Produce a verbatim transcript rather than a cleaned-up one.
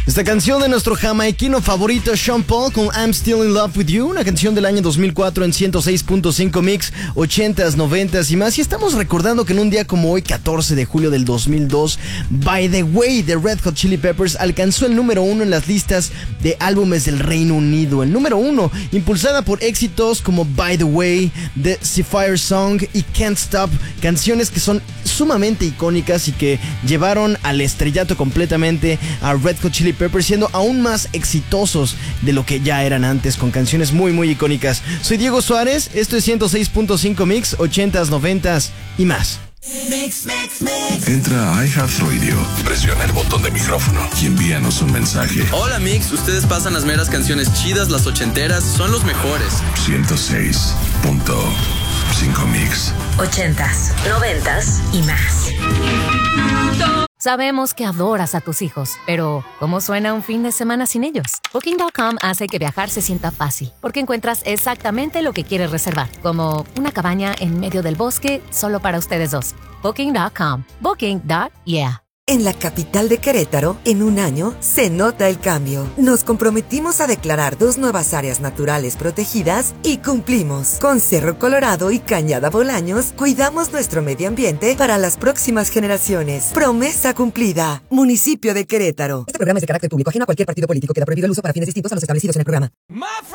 Esta canción de nuestro jamaiquino favorito Sean Paul con I'm Still in Love with You, una canción del año dos mil cuatro en ciento seis punto cinco Mix, ochentas, noventas y más. Y estamos recordando que en un día como hoy, catorce de julio del dos mil dos, By the Way de Red Hot Chili Peppers alcanzó el número uno en las listas de álbumes del Reino Unido. El número uno, impulsada por éxitos como By the Way, The Sapphire Song y Can't Stop, canciones que son sumamente icónicas y que llevaron al estrellato completamente a Red Hot Chili Peppers, siendo aún más exitosos de lo que ya eran antes, con canciones muy muy icónicas. Soy Diego Suárez, esto es ciento seis punto cinco Mix, ochentas, noventas y más. Mix, mix, mix. Entra a iHeartRadio, presiona el botón de micrófono y envíanos un mensaje. Hola Mix, ustedes pasan las meras canciones chidas, las ochenteras, son los mejores. ciento seis punto cinco Mix. Ochentas, noventas y más. Sabemos que adoras a tus hijos, pero ¿cómo suena un fin de semana sin ellos? Booking punto com hace que viajar se sienta fácil, porque encuentras exactamente lo que quieres reservar, como una cabaña en medio del bosque solo para ustedes dos. Booking punto com. Booking punto yeah. En la capital de Querétaro, en un año, se nota el cambio. Nos comprometimos a declarar dos nuevas áreas naturales protegidas y cumplimos. Con Cerro Colorado y Cañada Bolaños, cuidamos nuestro medio ambiente para las próximas generaciones. Promesa cumplida. Municipio de Querétaro. Este programa es de carácter público, ajeno a cualquier partido político. Queda prohibido el uso para fines distintos a los establecidos en el programa.